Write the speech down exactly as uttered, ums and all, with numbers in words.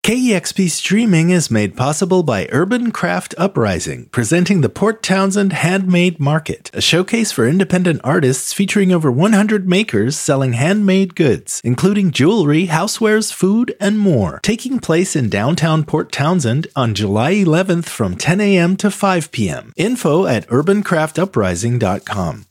K E X P streaming is made possible by Urban Craft Uprising, presenting the Port Townsend Handmade Market, a showcase for independent artists featuring over one hundred makers selling handmade goods, including jewelry, housewares, food, and more. Taking place in downtown Port Townsend on July eleventh from ten a.m. to five p.m. Info at urban craft uprising dot com.